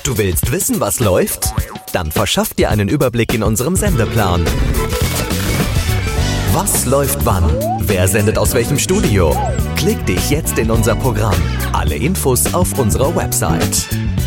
Du willst wissen, was läuft? Dann verschaff dir einen Überblick in unserem Sendeplan. Was läuft wann? Wer sendet aus welchem Studio? Klick dich jetzt in unser Programm. Alle Infos auf unserer Website.